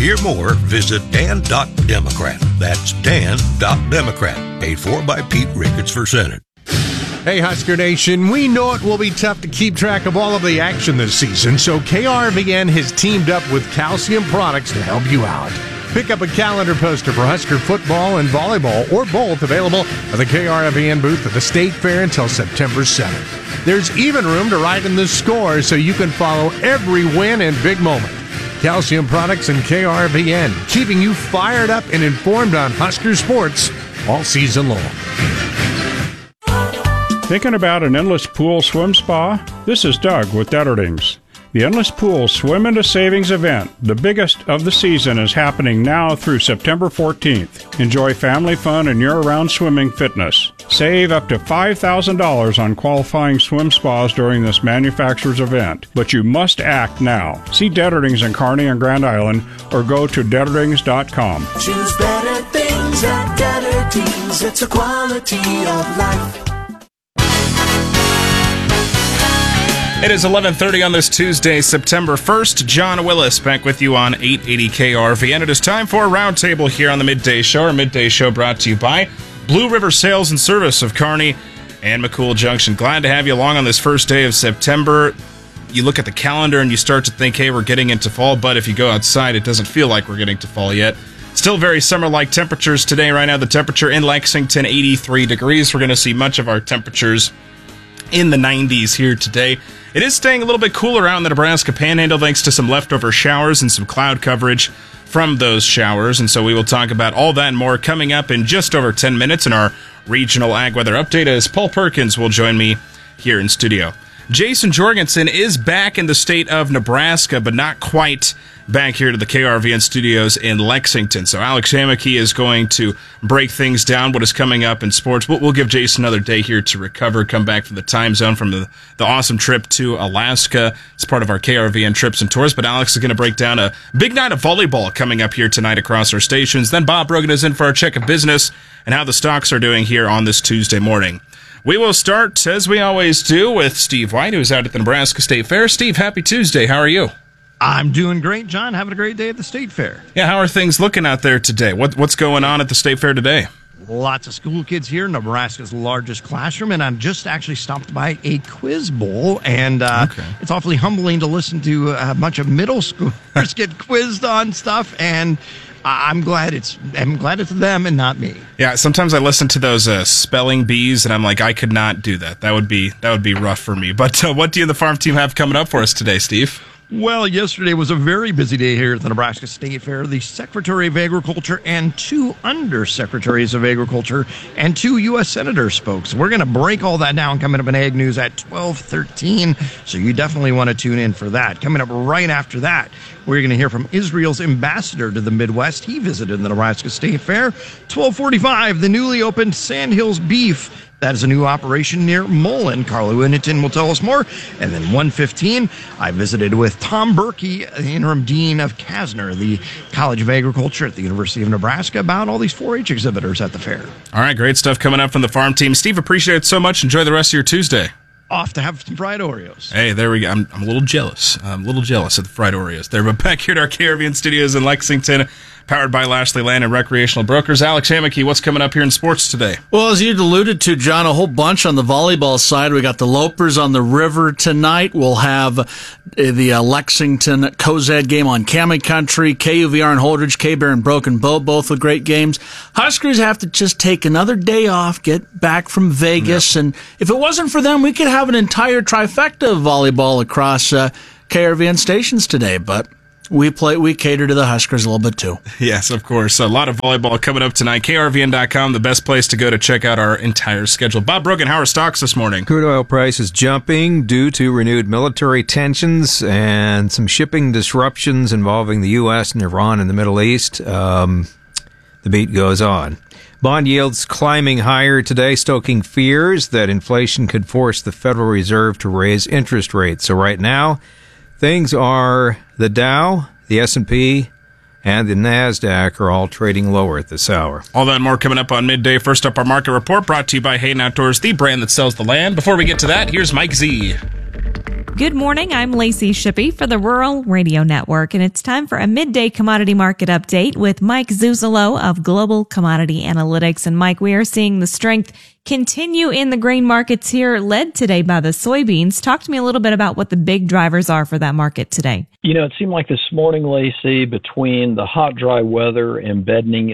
hear more, visit Dan.Democrat. That's Dan.Democrat. Paid for by Pete Ricketts for Senate. Hey, Husker Nation, we know it will be tough to keep track of all of the action this season, so KRVN has teamed up with Calcium Products to help you out. Pick up a calendar poster for Husker football and volleyball, or both, available at the KRVN booth at the State Fair until September 7th. There's even room to write in the score so you can follow every win and big moment. Calcium Products and KRVN, keeping you fired up and informed on Husker sports all season long. Thinking about an endless pool swim spa? This is Doug with Detterdings. The Endless Pool Swim into Savings event, the biggest of the season, is happening now through September 14th. Enjoy family fun and year-round swimming fitness. Save up to $5,000 on qualifying swim spas during this manufacturer's event, but you must act now. See Detterdings in Kearney and Grand Island or go to Detterdings.com. Choose better things at Detterdings. It's a quality of life. It is 11:30 on this Tuesday, September 1st. John Willis back with you on 880 KRV, and it is time for a roundtable here on the Midday Show. Our Midday Show brought to you by Blue River Sales and Service of Kearney and McCool Junction. Glad to have you along on this first day of September. You look at the calendar and you start to think, hey, we're getting into fall, but if you go outside, it doesn't feel like we're getting to fall yet. Still very summer-like temperatures today. Right now, the temperature in Lexington, 83 degrees. We're going to see much of our temperatures in the 90s here today. It is staying a little bit cooler out in the Nebraska Panhandle thanks to some leftover showers and some cloud coverage from those showers. And so we will talk about all that and more coming up in just over 10 minutes in our regional ag weather update as Paul Perkins will join me here in studio. Jason Jorgensen is back in the state of Nebraska, but not quite back here to the KRVN studios in Lexington. So Alex Hammocky is going to break things down, what is coming up in sports. We'll give Jason another day here to recover, come back from the time zone from the awesome trip to Alaska. It's part of our KRVN trips and tours. But Alex is going to break down a big night of volleyball coming up here tonight across our stations. Then Bob Brogan is in for our check of business and how the stocks are doing here on this Tuesday morning. We will start, as we always do, with Steve White, who's out at the Nebraska State Fair. Steve, happy Tuesday. How are you? I'm doing great, John. Having a great day at the State Fair. Yeah, how are things looking out there today? What's going on at the State Fair today? Lots of school kids here, Nebraska's largest classroom, and I'm just actually stopped by a quiz bowl, and It's awfully humbling to listen to a bunch of middle schoolers get quizzed on stuff, and I'm glad it's them and not me. Yeah, sometimes I listen to those spelling bees, and I'm like, I could not do that. That would be rough for me. But what do you and the farm team have coming up for us today, Steve? Well, yesterday was a very busy day here at the Nebraska State Fair. The Secretary of Agriculture and 2 Undersecretaries of Agriculture and 2 U.S. Senators spoke. So we're going to break all that down coming up in Ag News at 12:13. So you definitely want to tune in for that. Coming up right after that, we're going to hear from Israel's ambassador to the Midwest. He visited the Nebraska State Fair. 12:45, the newly opened Sandhills Beef. That is a new operation near Mullen. Carla Winnington will tell us more. And then 1:15, I visited with Tom Berkey, the interim dean of Kasner, the College of Agriculture at the University of Nebraska, about all these 4-H exhibitors at the fair. All right, great stuff coming up from the farm team. Steve, appreciate it so much. Enjoy the rest of your Tuesday. Off to have some fried Oreos. Hey, there we go. I'm a little jealous. I'm a little jealous of the fried Oreos there. But back here at our KRVN studios in Lexington, powered by Lashley Land and Recreational Brokers. Alex Hammocky, what's coming up here in sports today? Well, as you alluded to, John, a whole bunch on the volleyball side. We got the Lopers on the river tonight. We'll have the Lexington Cozad game on Cammie Country, KUVR and Holdridge, K-Bear and Broken Bow, both with great games. Huskers have to just take another day off, get back from Vegas, and if it wasn't for them, we could have an entire trifecta of volleyball across KRVN stations today, but we cater to the Huskers a little bit too. Yes, of course. A lot of volleyball coming up tonight. KRVN.com, the best place to go to check out our entire schedule. Bob Brogan, how are stocks this morning? Crude oil prices jumping due to renewed military tensions and some shipping disruptions involving the U.S. and Iran in the Middle East. The beat goes on. Bond yields climbing higher today, stoking fears that inflation could force the Federal Reserve to raise interest rates. So right now, things are the Dow, the S&P, and the NASDAQ are all trading lower at this hour. All that and more coming up on midday. First up, our market report brought to you by Hayden Outdoors, the brand that sells the land. Before we get to that, here's Mike Z. Good morning, I'm Lacey Shippey for the Rural Radio Network, and it's time for a midday commodity market update with Mike Zuzolo of Global Commodity Analytics. And Mike, we are seeing the strength continue in the grain markets here, led today by the soybeans. Talk to me a little bit about what the big drivers are for that market today. You know, it seemed like this morning, Lacey, between the hot, dry weather embedding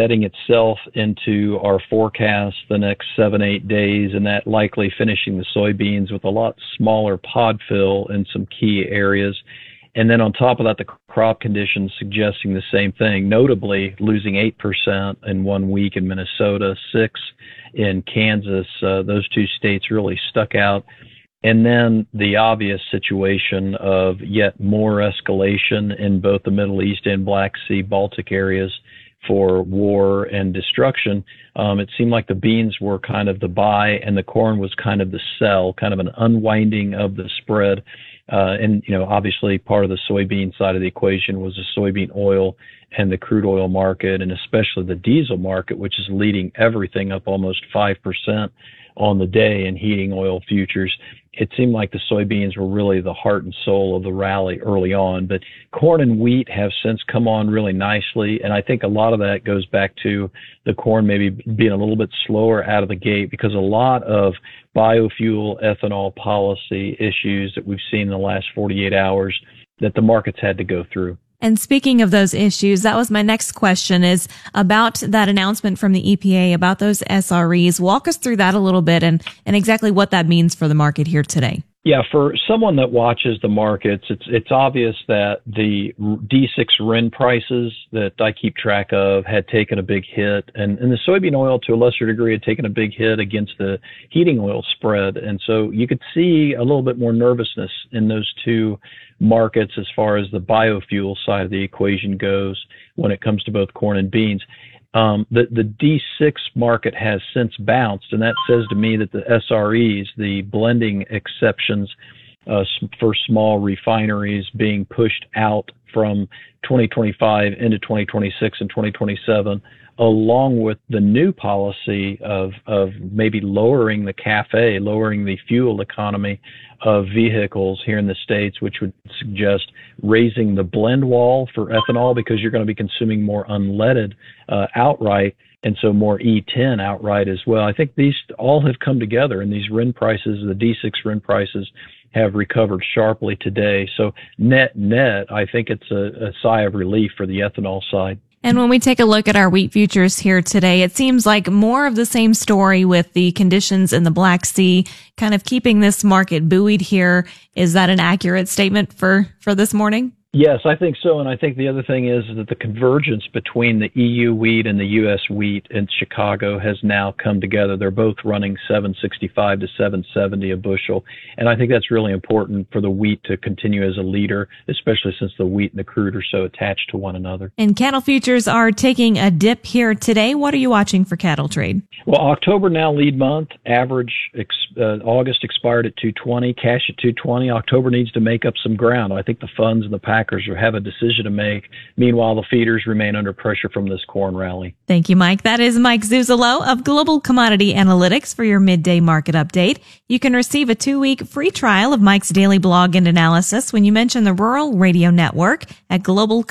itself into our forecast the next 7-8 days, and that likely finishing the soybeans with a lot smaller pod fill in some key areas. And then on top of that, the crop conditions suggesting the same thing, notably losing 8% in 1 week in Minnesota, 6% in Kansas. Those two states really stuck out. And then the obvious situation of yet more escalation in both the Middle East and Black Sea, Baltic areas for war and destruction. It seemed like the beans were kind of the buy and the corn was kind of the sell, kind of an unwinding of the spread. And, you know, obviously part of the soybean side of the equation was the soybean oil and the crude oil market, and especially the diesel market, which is leading everything up almost 5% on the day in heating oil futures. It seemed like the soybeans were really the heart and soul of the rally early on, but corn and wheat have since come on really nicely. And I think a lot of that goes back to the corn maybe being a little bit slower out of the gate, because a lot of biofuel ethanol policy issues that we've seen in the last 48 hours that the markets had to go through. And speaking of those issues, that was my next question, is about that announcement from the EPA about those SREs. Walk us through that a little bit and exactly what that means for the market here today. Yeah, for someone that watches the markets, it's obvious that the D6 RIN prices that I keep track of had taken a big hit, and the soybean oil to a lesser degree had taken a big hit against the heating oil spread. And so you could see a little bit more nervousness in those two markets as far as the biofuel side of the equation goes when it comes to both corn and beans. The D6 market has since bounced, and that says to me that the SREs, the blending exceptions for small refineries being pushed out from 2025 into 2026 and 2027, along with the new policy of maybe lowering the CAFE, lowering the fuel economy of vehicles here in the States, which would suggest raising the blend wall for ethanol, because you're going to be consuming more unleaded outright, and so more E10 outright as well. I think these all have come together, and these RIN prices, the D6 RIN prices, have recovered sharply today. So net, I think it's a sigh of relief for the ethanol side. And when we take a look at our wheat futures here today, it seems like more of the same story with the conditions in the Black Sea kind of keeping this market buoyed here. Is that an accurate statement for this morning? Yes, I think so. And I think the other thing is that the convergence between the EU wheat and the U.S. wheat in Chicago has now come together. They're both running $7.65 to $7.70 a bushel. And I think that's really important for the wheat to continue as a leader, especially since the wheat and the crude are so attached to one another. And cattle futures are taking a dip here today. What are you watching for cattle trade? Well, October now lead month. Average August expired at 220, cash at 220. October needs to make up some ground. I think the funds and the packers have a decision to make. Meanwhile, the feeders remain under pressure from this corn rally. Thank you, Mike. That is Mike Zuzolo of Global Commodity Analytics for your midday market update. You can receive a 2-week free trial of Mike's daily blog and analysis when you mention the Rural Radio Network at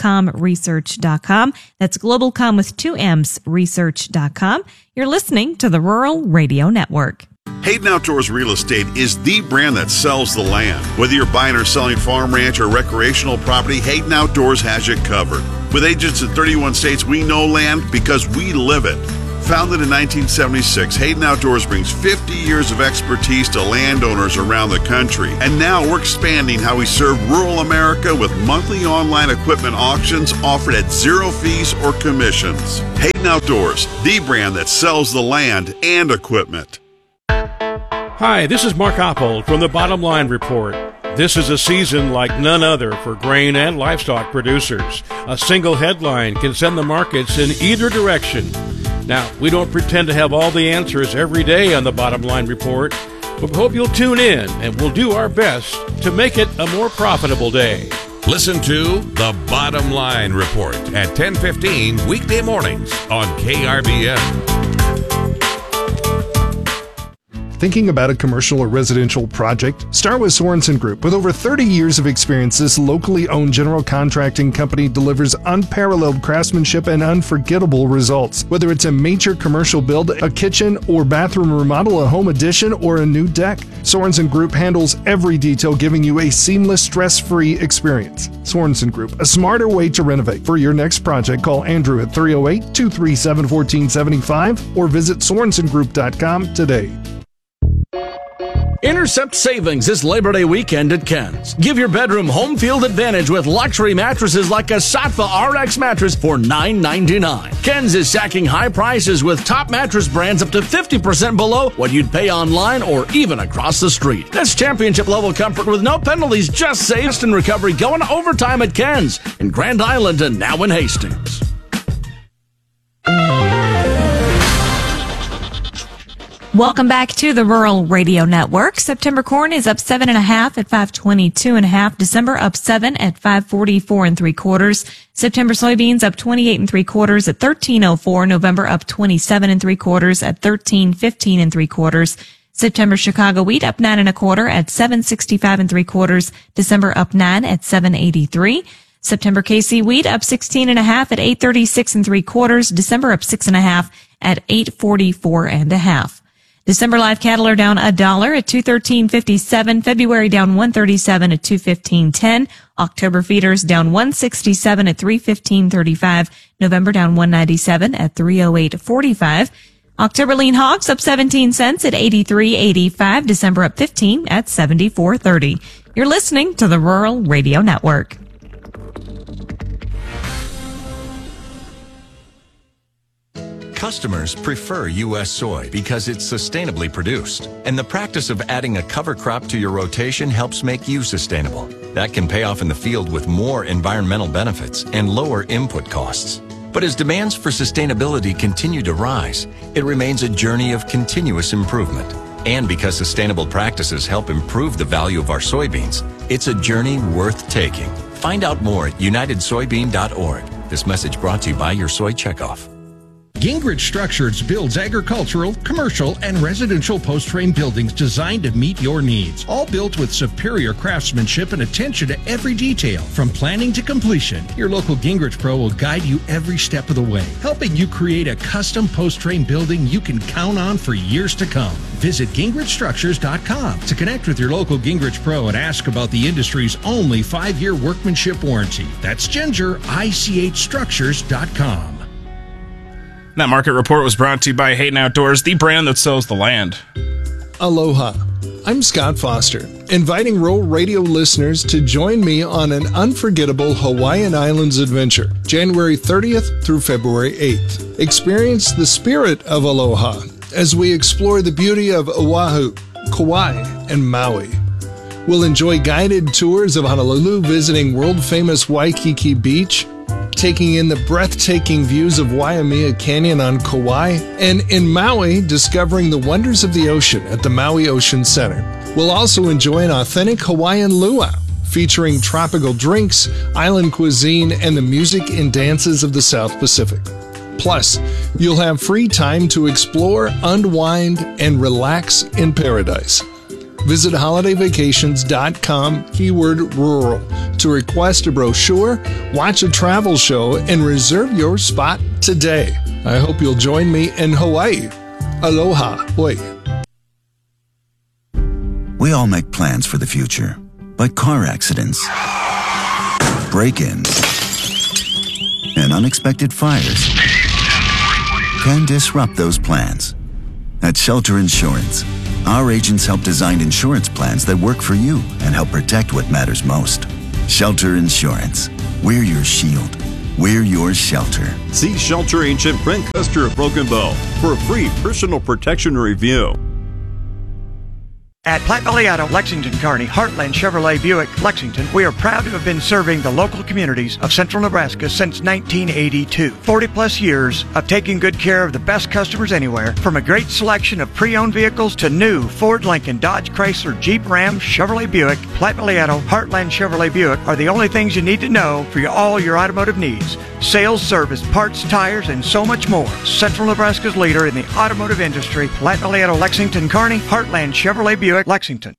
globalcomresearch.com. That's globalcom with 2 M's, research.com. You're listening to the Rural Radio Network. Hayden Outdoors Real Estate is the brand that sells the land. Whether you're buying or selling farm, ranch, or recreational property, Hayden Outdoors has you covered. With agents in 31 states, we know land because we live it. Founded in 1976, Hayden Outdoors brings 50 years of expertise to landowners around the country. And now we're expanding how we serve rural America with monthly online equipment auctions offered at zero fees or commissions. Hayden Outdoors, the brand that sells the land and equipment. Hi, this is Mark Oppold from the Bottom Line Report. This is a season like none other for grain and livestock producers. A single headline can send the markets in either direction. Now, we don't pretend to have all the answers every day on the Bottom Line Report, but we hope you'll tune in and we'll do our best to make it a more profitable day. Listen to The Bottom Line Report at 10:15 weekday mornings on KRBN. Thinking about a commercial or residential project? Start with Sorensen Group. With over 30 years of experience, this locally owned general contracting company delivers unparalleled craftsmanship and unforgettable results. Whether it's a major commercial build, a kitchen or bathroom remodel, a home addition, or a new deck, Sorensen Group handles every detail, giving you a seamless, stress-free experience. Sorensen Group, a smarter way to renovate. For your next project, call Andrew at 308-237-1475 or visit SorensenGroup.com today. Intercept Savings this Labor Day weekend at Ken's. Give your bedroom home field advantage with luxury mattresses like a Sattva RX mattress for $9.99. Ken's is sacking high prices with top mattress brands up to 50% below what you'd pay online or even across the street. That's championship level comfort with no penalties, just saved and recovery going to overtime at Ken's in Grand Island and now in Hastings. Welcome back to the Rural Radio Network. September corn is up 7.5 at 522.5. December up 7 at 544 3/4. September soybeans up 28 3/4 at 1304. November up 27 3/4 at 1315 3/4. September Chicago wheat up 9 1/4 at 765 3/4. December up 9 at 783. September KC wheat up 16.5 at 836 3/4. December up 6.5 at 844 1/2. December live cattle are down $1 at $213.57. February down $137 at $215.10. October feeders down $167 at $315.35. November down $197 at $308.45. October lean hogs up 17 cents at $83.85. December up 15 at $74.30. You're listening to the Rural Radio Network. Customers prefer U.S. soy because it's sustainably produced, and the practice of adding a cover crop to your rotation helps make you sustainable. That can pay off in the field with more environmental benefits and lower input costs. But as demands for sustainability continue to rise, it remains a journey of continuous improvement. And because sustainable practices help improve the value of our soybeans, it's a journey worth taking. Find out more at unitedsoybean.org. This message brought to you by your Soy Checkoff. Gingrich Structures builds agricultural, commercial, and residential post-frame buildings designed to meet your needs. All built with superior craftsmanship and attention to every detail. From planning to completion, your local Gingrich Pro will guide you every step of the way, helping you create a custom post-frame building you can count on for years to come. Visit GingrichStructures.com to connect with your local Gingrich Pro and ask about the industry's only 5-year workmanship warranty. That's GingerICHStructures.com. That market report was brought to you by Hayden Outdoors, the brand that sells the land. Aloha. I'm Scott Foster, inviting Rural Radio listeners to join me on an unforgettable Hawaiian Islands adventure, January 30th through February 8th. Experience the spirit of aloha as we explore the beauty of Oahu, Kauai, and Maui. We'll enjoy guided tours of Honolulu, visiting world-famous Waikiki Beach, taking in the breathtaking views of Waimea Canyon on Kauai, and in Maui, discovering the wonders of the ocean at the Maui Ocean Center. We'll also enjoy an authentic Hawaiian luau, featuring tropical drinks, island cuisine, and the music and dances of the South Pacific. Plus, you'll have free time to explore, unwind, and relax in paradise. Visit holidayvacations.com, keyword rural, to request a brochure, watch a travel show, and reserve your spot today. I hope you'll join me in Hawaii. Aloha. Hoi. We all make plans for the future, but car accidents, break-ins, and unexpected fires can disrupt those plans. At Shelter Insurance, our agents help design insurance plans that work for you and help protect what matters most. Shelter Insurance. We're your shield. We're your shelter. See Shelter Agent Brent Custer of Broken Bow for a free personal protection review. At Platte Valley Auto, Lexington, Kearney, Heartland Chevrolet Buick, Lexington, we are proud to have been serving the local communities of central Nebraska since 1982. 40 plus years of taking good care of the best customers anywhere, from a great selection of pre-owned vehicles to new Ford, Lincoln, Dodge, Chrysler, Jeep, Ram, Chevrolet Buick. Platte Valley Auto, Heartland Chevrolet Buick are the only things you need to know for all your automotive needs. Sales, service, parts, tires, and so much more. Central Nebraska's leader in the automotive industry. Latin Oleato, Lexington, Kearney, Heartland Chevrolet Buick, Lexington.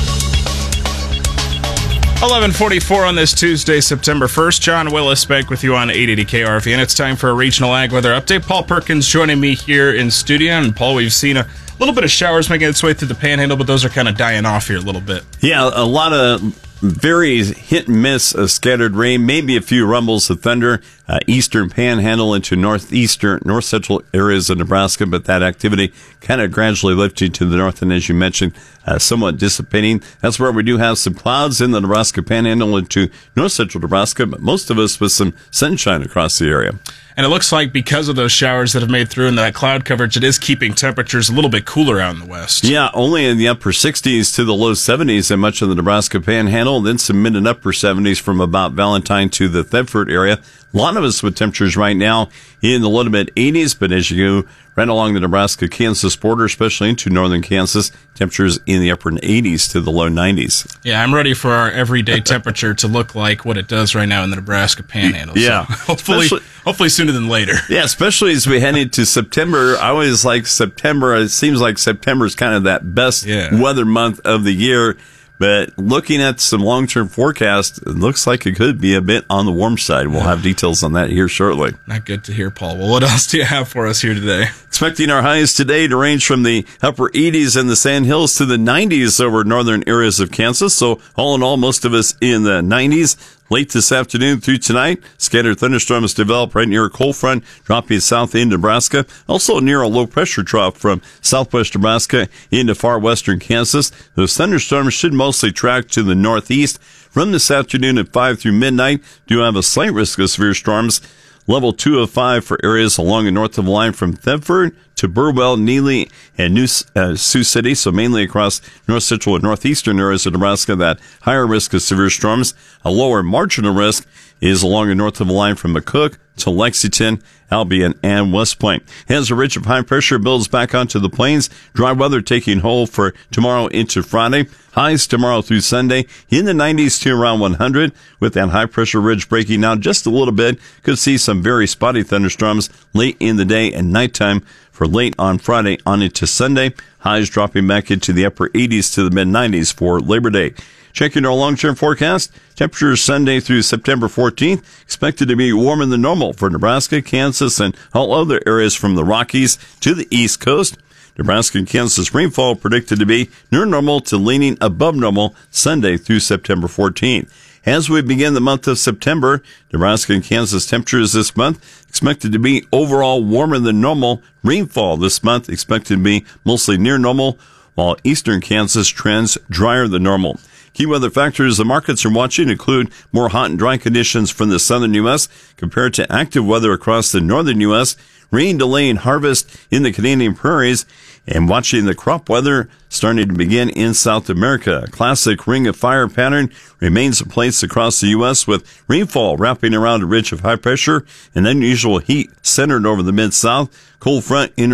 11:44 on this Tuesday, September 1st. John Willis back with you on 880 KRV, and it's time for a regional ag weather update. Paul Perkins joining me here in studio. And Paul, we've seen a little bit of showers making its way through the Panhandle, but those are kind of dying off here a little bit. Yeah, a lot of very hit and miss of scattered rain, maybe a few rumbles of thunder, eastern Panhandle into north central areas of Nebraska, but that activity kind of gradually lifting to the north, and as you mentioned, somewhat dissipating. That's where we do have some clouds in the Nebraska Panhandle into north central Nebraska, but most of us with some sunshine across the area. And it looks like because of those showers that have made through and that cloud coverage, it is keeping temperatures a little bit cooler out in the west. Yeah, only in the upper 60s to the low 70s in much of the Nebraska Panhandle, then some mid and upper 70s from about Valentine to the Thedford area. A lot of us with temperatures right now in the low to mid 80s, but as you go right along the Nebraska-Kansas border, especially into northern Kansas, temperatures in the upper 80s to the low 90s. Yeah, I'm ready for our everyday temperature to look like what it does right now in the Nebraska Panhandle. Yeah. So hopefully sooner than later. Yeah, especially as we head into September. I always like September. It seems like September is kind of that best weather month of the year. But looking at some long-term forecasts, it looks like it could be a bit on the warm side. We'll have details on that here shortly. Not good to hear, Paul. Well, what else do you have for us here today? Expecting our highs today to range from the upper 80s in the Sand Hills to the 90s over northern areas of Kansas. So all in all, most of us in the 90s. Late this afternoon through tonight, scattered thunderstorms develop right near a cold front, dropping south into Nebraska. Also near a low-pressure trough from southwest Nebraska into far western Kansas. Those thunderstorms should mostly track to the northeast. From this afternoon at 5 through midnight, do have a slight risk of severe storms. Level 2 of 5 for areas along and north of the line from Thedford to Burwell, Neely, and Sioux City, so mainly across north central and northeastern areas of Nebraska, that higher risk of severe storms. A lower marginal risk is along and north of the line from McCook to Lexington, Albion, and West Point. As a ridge of high pressure builds back onto the plains, dry weather taking hold for tomorrow into Friday. Highs tomorrow through Sunday in the 90s to around 100, with that high pressure ridge breaking down just a little bit. Could see some very spotty thunderstorms late in the day and nighttime for late on Friday on into Sunday. Highs dropping back into the upper 80s to the mid 90s for Labor Day. Checking our long-term forecast, temperatures Sunday through September 14th expected to be warmer than normal for Nebraska, Kansas, and all other areas from the Rockies to the East Coast. Nebraska and Kansas rainfall predicted to be near normal to leaning above normal Sunday through September 14th. As we begin the month of September, Nebraska and Kansas temperatures this month expected to be overall warmer than normal. Rainfall this month expected to be mostly near normal, while eastern Kansas trends drier than normal. Key weather factors the markets are watching include more hot and dry conditions from the southern U.S. compared to active weather across the northern U.S., rain delaying harvest in the Canadian prairies, and watching the crop weather starting to begin in South America. A classic ring of fire pattern remains in place across the U.S. with rainfall wrapping around a ridge of high pressure and unusual heat centered over the Mid-South. Cold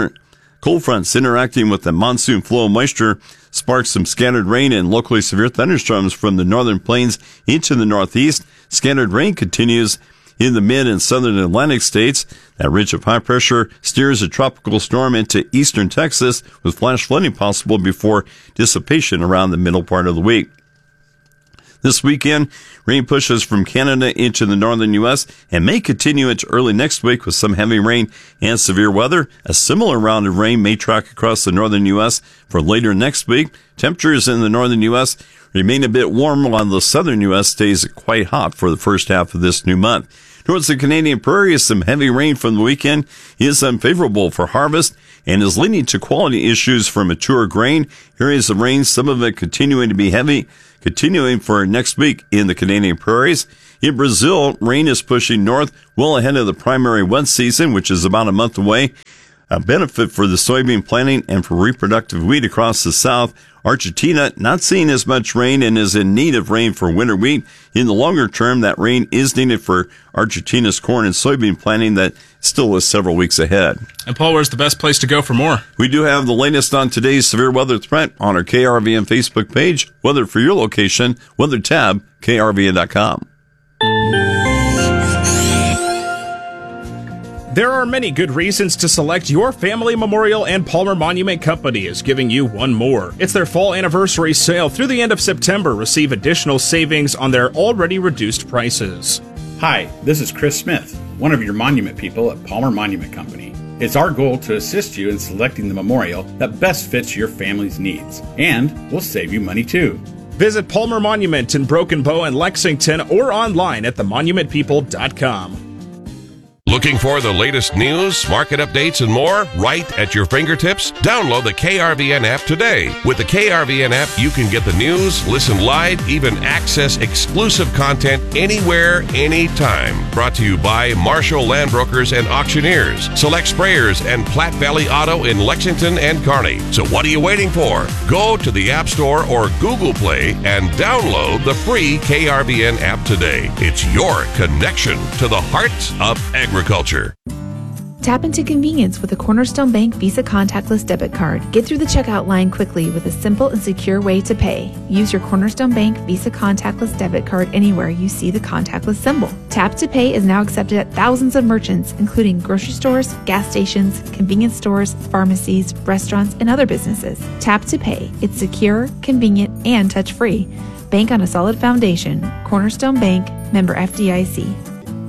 fronts interacting with the monsoon flow of moisture sparks some scattered rain and locally severe thunderstorms from the northern plains into the northeast. Scattered rain continues in the mid and southern Atlantic states. That ridge of high pressure steers a tropical storm into eastern Texas with flash flooding possible before dissipation around the middle part of the week. This weekend, rain pushes from Canada into the northern U.S. and may continue into early next week with some heavy rain and severe weather. A similar round of rain may track across the northern U.S. for later next week. Temperatures in the northern U.S. remain a bit warm, while the southern U.S. stays quite hot for the first half of this new month. Towards the Canadian prairies, some heavy rain from the weekend is unfavorable for harvest and is leading to quality issues for mature grain. Areas of rain, some of it continuing to be heavy, continuing for next week in the Canadian prairies. In Brazil, rain is pushing north well ahead of the primary wet season, which is about a month away. A benefit for the soybean planting and for reproductive wheat across the south. Argentina not seeing as much rain and is in need of rain for winter wheat. In the longer term, that rain is needed for Argentina's corn and soybean planting that still is several weeks ahead. And Paul, where's the best place to go for more? We do have the latest on today's severe weather threat on our KRVN Facebook page. Weather for your location, weather tab, krvn.com. There are many good reasons to select your family memorial, and Palmer Monument Company is giving you one more. It's their fall anniversary sale through the end of September. Receive additional savings on their already reduced prices. Hi, this is Chris Smith, one of your monument people at Palmer Monument Company. It's our goal to assist you in selecting the memorial that best fits your family's needs, and we'll save you money too. Visit Palmer Monument in Broken Bow and Lexington or online at themonumentpeople.com. Looking for the latest news, market updates, and more right at your fingertips? Download the KRVN app today. With the KRVN app, you can get the news, listen live, even access exclusive content anywhere, anytime. Brought to you by Marshall Land Brokers and Auctioneers, Select Sprayers, and Platte Valley Auto in Lexington and Kearney. So what are you waiting for? Go to the App Store or Google Play and download the free KRVN app today. It's your connection to the heart of agriculture. Tap into convenience with a Cornerstone Bank Visa contactless debit card. Get through the checkout line quickly with a simple and secure way to pay. Use your Cornerstone Bank Visa contactless debit card anywhere you see the contactless symbol. Tap to Pay is now accepted at thousands of merchants, including grocery stores, gas stations, convenience stores, pharmacies, restaurants, and other businesses. Tap to Pay. It's secure, convenient, and touch-free. Bank on a solid foundation. Cornerstone Bank, member FDIC.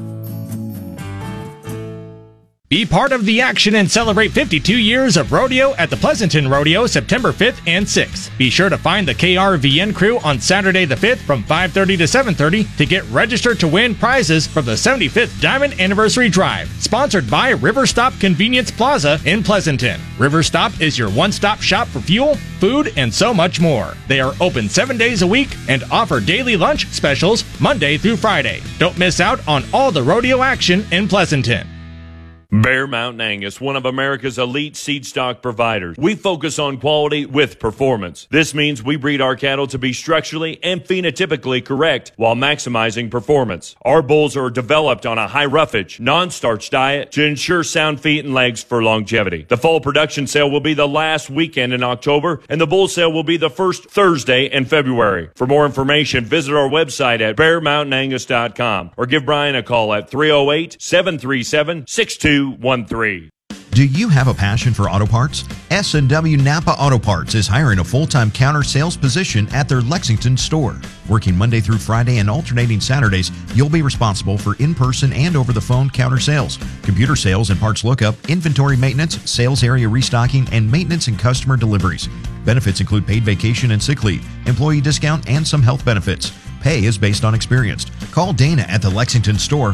Be part of the action and celebrate 52 years of rodeo at the Pleasanton Rodeo September 5th and 6th. Be sure to find the KRVN crew on Saturday the 5th from 5:30 to 7:30 to get registered to win prizes from the 75th Diamond Anniversary Drive, sponsored by River Stop Convenience Plaza in Pleasanton. River Stop is your one-stop shop for fuel, food, and so much more. They are open 7 days a week and offer daily lunch specials Monday through Friday. Don't miss out on all the rodeo action in Pleasanton. Bear Mountain Angus, one of America's elite seed stock providers. We focus on quality with performance. This means we breed our cattle to be structurally and phenotypically correct while maximizing performance. Our bulls are developed on a high roughage, non-starch diet to ensure sound feet and legs for longevity. The fall production sale will be the last weekend in October, and the bull sale will be the first Thursday in February. For more information, visit our website at bearmountainangus.com or give Brian a call at 308-737-6213. Do you have a passion for auto parts? S&W Napa Auto Parts is hiring a full-time counter sales position at their Lexington store. Working Monday through Friday and alternating Saturdays, you'll be responsible for in-person and over-the-phone counter sales, computer sales and parts lookup, inventory maintenance, sales area restocking, and maintenance and customer deliveries. Benefits include paid vacation and sick leave, employee discount, and some health benefits. Pay is based on experience. Call Dana at the Lexington store,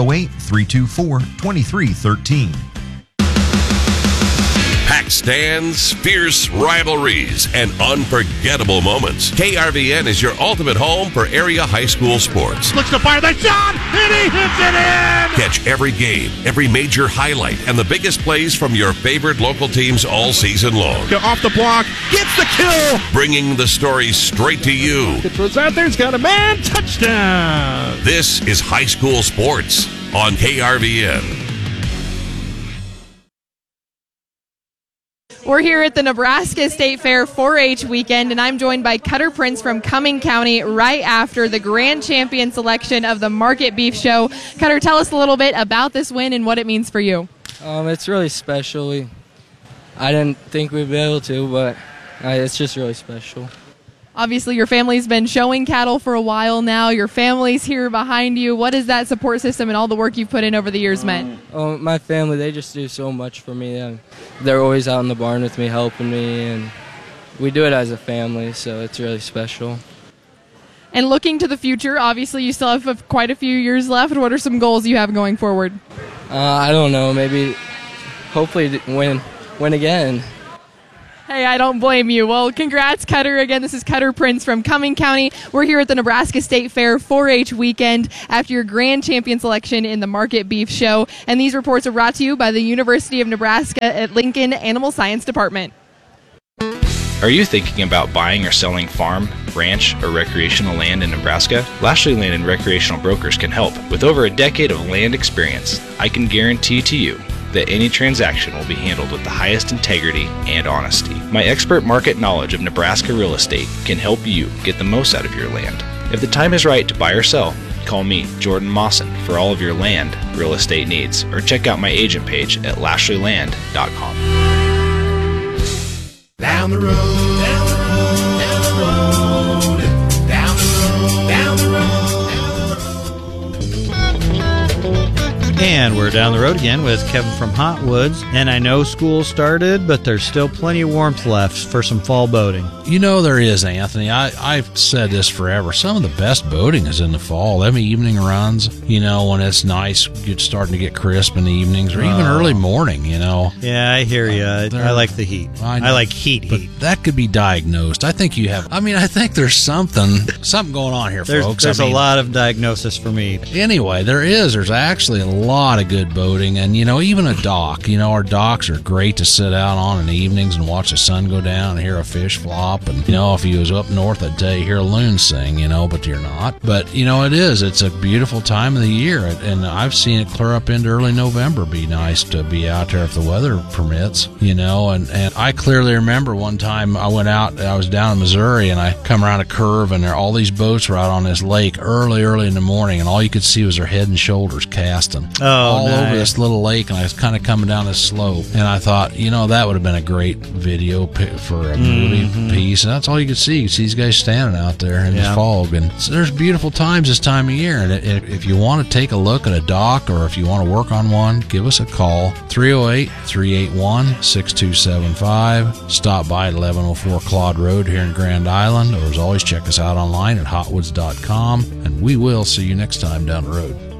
308-324-2313. Packed stands, fierce rivalries, and unforgettable moments. KRVN is your ultimate home for area high school sports. Looks to fire that shot, and he hits it in! Catch every game, every major highlight, and the biggest plays from your favorite local teams all season long. Go off the block, gets the kill! Bringing the stories straight to you. It throws out there, it's got a man, touchdown! This is high school sports on KRVN. We're here at the Nebraska State Fair 4-H weekend, and I'm joined by Cutter Prince from Cumming County right after the grand champion selection of the Market Beef Show. Cutter, tell us a little bit about this win and what it means for you. It's really special. I didn't think we'd be able to, but it's just really special. Obviously, your family's been showing cattle for a while now. Your family's here behind you. What has that support system and all the work you've put in over the years meant? My family, they just do so much for me. They're always out in the barn with me, helping me, and we do it as a family, so it's really special. And looking to the future, obviously you still have quite a few years left. What are some goals you have going forward? I don't know. Maybe, hopefully, win again. Hey, I don't blame you. Well, congrats, Cutter. Again, this is Cutter Prince from Cumming County. We're here at the Nebraska State Fair 4-H weekend after your grand champion selection in the Market Beef Show. And these reports are brought to you by the University of Nebraska at Lincoln Animal Science Department. Are you thinking about buying or selling farm, ranch, or recreational land in Nebraska? Lashley Land and Recreational Brokers can help. With over a decade of land experience, I can guarantee to you that any transaction will be handled with the highest integrity and honesty. My expert market knowledge of Nebraska real estate can help you get the most out of your land. If the time is right to buy or sell, Call me, Jordan Mawson, for all of your land, real estate needs, or check out my agent page at lashleyland.com. Down the road, down the road, down the road, down the road, down the road. And we're down the road again with Kevin from Hot Woods. And I know school started, but there's still plenty of warmth left for some fall boating. You know there is, Anthony. I've said this forever. Some of the best boating is in the fall. Them evening runs, when it's nice, it's starting to get crisp in the evenings, or even early morning, Yeah, I hear you. I like the heat. I like heat. But that could be diagnosed. I think you have. I think there's something going on here, folks. There's a lot of diagnosis for me. Anyway, there's actually a lot of good boating, and even a dock. Our docks are great to sit out on in the evenings and watch the sun go down and hear a fish flop. And if you was up north, I'd tell you hear a loon sing, but you're not. But it's a beautiful time of the year, and I've seen it clear up into early November. Be nice to be out there if the weather permits, and I clearly remember one time I went out, I was down in Missouri, and I come around a curve, and all these boats were out on this lake early in the morning, and all you could see was their head and shoulders casting all over this little lake, and I was kind of coming down this slope, and I thought, that would have been a great video for a movie piece, and that's all you could see. You see these guys standing out there in the fog, and so there's beautiful times this time of year, and if you want to take a look at a dock, or if you want to work on one, give us a call, 308-381-6275. Stop by at 1104 Claude Road here in Grand Island, or as always, check us out online at hotwoods.com, and we will see you next time down the road.